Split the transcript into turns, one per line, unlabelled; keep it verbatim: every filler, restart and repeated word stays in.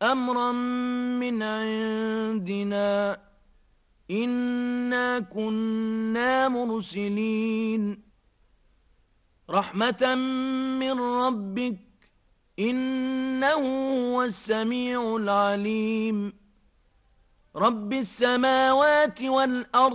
أمرا من عندنا إنا كنا مرسلين رحمة من ربك إنه هو السميع العليم رب السماوات والأرض